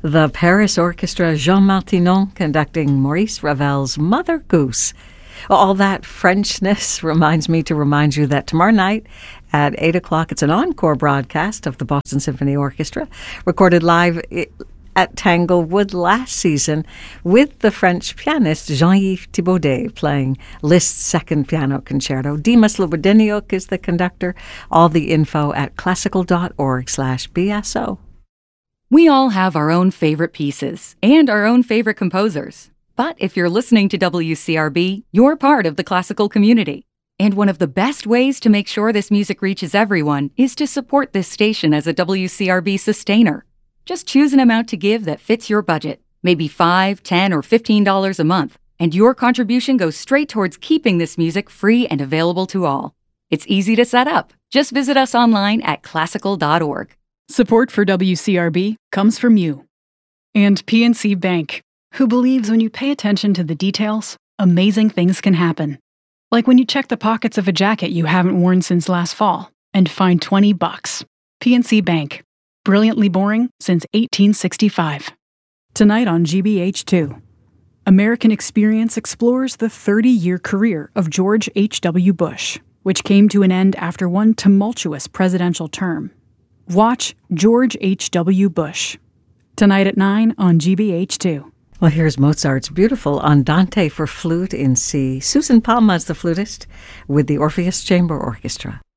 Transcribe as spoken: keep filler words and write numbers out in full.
The Paris Orchestra, Jean Martinon conducting Maurice Ravel's Mother Goose. All that Frenchness reminds me to remind you that tomorrow night at eight o'clock, it's an encore broadcast of the Boston Symphony Orchestra, recorded live at Tanglewood last season with the French pianist Jean-Yves Thibaudet playing Liszt's Second Piano Concerto. Dimas Lobodeniuk is the conductor. All the info at classical.org slash BSO. We all have our own favorite pieces and our own favorite composers. But if you're listening to W C R B, you're part of the classical community. And one of the best ways to make sure this music reaches everyone is to support this station as a W C R B sustainer. Just choose an amount to give that fits your budget, maybe five, ten, or fifteen dollars a month, and your contribution goes straight towards keeping this music free and available to all. It's easy to set up. Just visit us online at classical dot org. Support for W C R B comes from you. And P N C Bank, who believes when you pay attention to the details, amazing things can happen. Like when you check the pockets of a jacket you haven't worn since last fall and find twenty bucks. P N C Bank. Brilliantly boring since eighteen sixty-five. Tonight on G B H two, American Experience explores the thirty-year career of George H W. Bush, which came to an end after one tumultuous presidential term. Watch George H W. Bush. Tonight at nine on G B H two. Well, here's Mozart's beautiful Andante for flute in C. Susan Palma is the flutist with the Orpheus Chamber Orchestra.